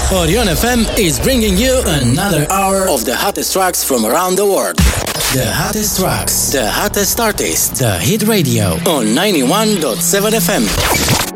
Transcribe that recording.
Orion FM is bringing you another hour of the hottest tracks from around the world. The hottest tracks, the hottest artists, the Hit Radio on 91.7 FM.